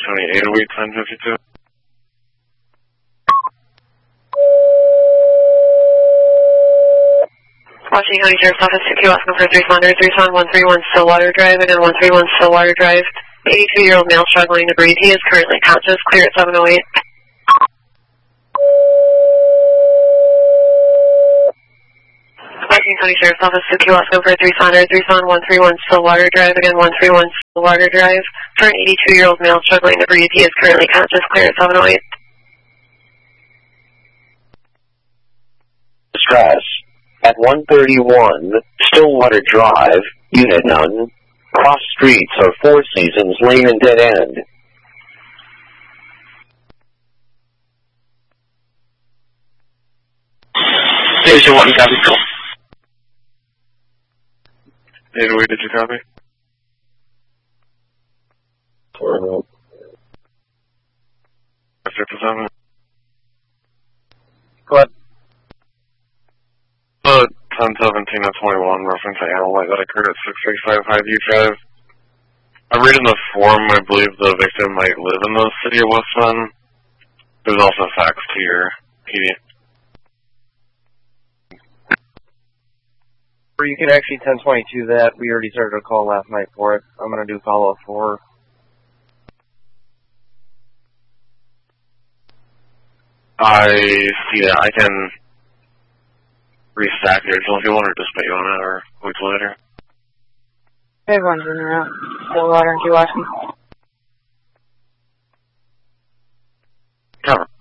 808 1052. Washington County Sheriff's Office, 2Q, asking for 3 responders, 3-131 Stillwater Drive, again 131 Stillwater Drive. 82-year-old male struggling to breathe. He is currently conscious, clear at 708. Washington County Sheriff's Office, 2Q, asking for 3 responders, 131 Stillwater Drive, again 131 Stillwater Drive. For an 82-year-old male struggling to breathe, he is currently conscious, clear at 708. Distress. At 131 Stillwater Drive, Unit None, cross streets are Four Seasons Lane and Dead End. Station 1, copy. 808, did you copy? After 7. Go ahead. 1017 of 21, reference to animal that occurred at 6355 U Drive. I read in the form, I believe the victim might live in the city of West Bend. There's also facts to your PD. Or you can actually 1022 that. We already started a call last night for it. I'm going to do follow-up for... I see that. I can restack the original if you want, or just put you on it, or wait till later. Everyone's in and out. Stillwater, do you watch me? Cover.